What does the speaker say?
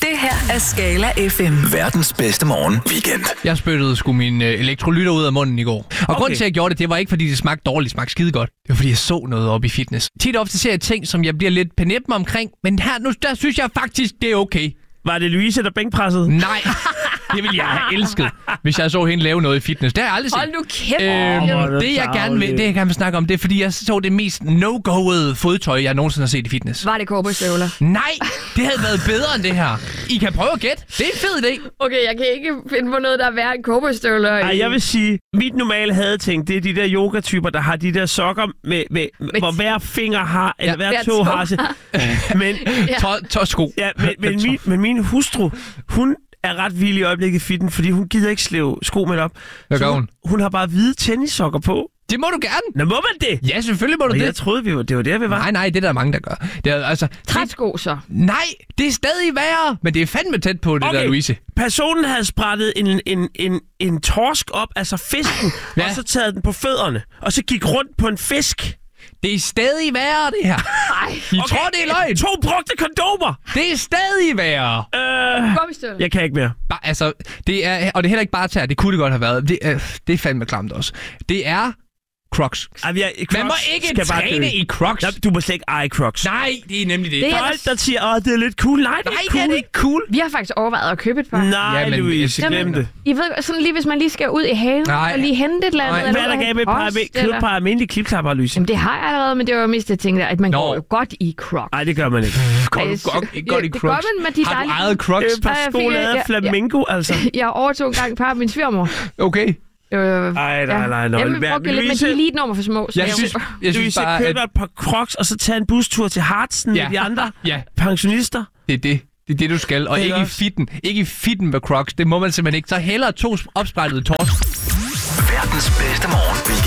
Det her er Skala FM. Verdens bedste morgen weekend. Jeg spyttede sgu min elektrolytter ud af munden i går. Og grunden til, at jeg gjorde det var ikke, fordi det smagte dårligt. Det smagte skide godt. Det var, fordi jeg så noget op i fitness. Tit og ofte ser jeg ting, som jeg bliver lidt penæppen omkring. Men her nu, der synes jeg faktisk, det er okay. Var det Louise, der bænkpressede? Nej, det ville jeg have elsket, hvis jeg så hende lave noget i fitness. Det har jeg aldrig set. Hold nu kæft. Det jeg gerne vil snakke om, det er, fordi jeg så det mest no-go'ede fodtøj, jeg nogensinde har set i fitness. Var det cowboystøvler? Nej, det havde været bedre end det her. I kan prøve at gætte. Det er en fed idé. Okay, jeg kan ikke finde på noget, der er værre end cowboystøvler. Ej, jeg vil sige, mit normale hadeting, det er de der yogatyper, der har de der sokker, hvor hver finger har, eller hver tog har. Men, sko. Ja, men min hustru, hun er ret vild i øjeblikket i fitten, fordi hun gider ikke slæve sko med op. Hvad gør hun? Hun har bare hvide tennissokker på. Det må du gerne. Nå, må man det? Ja, selvfølgelig må du det. Jeg troede, det var der, vi var. Nej, det er der mange, der gør. Det er, altså, træsko så? Nej, det er stadig værre, men det er fandme tæt på det der, Louise. Personen havde sprættet en torsk op, altså fisken, og så taget den på fødderne, og så gik rundt på en fisk. Det er stadig værre, det her. I tror, det er løgn. 2 brugte kondomer. Det er stadig værre. Jeg kan ikke mere. Altså, det er, og det er heller ikke bare tær. Det kunne det godt have været. Det er fandme klamt også. Det er Crocs. Man må ikke træne i Crocs. Du må slet ikke eje Crocs. Nej, det er nemlig det. Det er folk, der siger, det er lidt cool. Nej, det er ikke cool. Vi har faktisk overvejet at købe et par. Nej, Louise, glem det. I ved, sådan lige hvis man lige skal ud i haven og lige hente et eller andet. Hvad er der gav med et par almindelige klipklapper, Louise? Jamen, det har jeg allerede, men det var mest, jeg tænkte, at man går jo godt i Crocs. Nej, det gør man ikke. Godt i Crocs. Det gør man med de dejlige... Har du ejet Crocs? Et par sko lavet af flamingo, altså. Jeg overtog en gang et par af min svigermor. Nej. Jeg brugte lidt, men de er lige et nummer for små. Jeg synes bare, købe et par Crocs, og så tage en bustur til Hartsen med de andre pensionister. Det er det, du skal. Og ikke i fitten. Ikke i fitten med Crocs. Det må man simpelthen ikke. Så hellere 2 opsprættede torsk. Verdens bedste morgen weekend.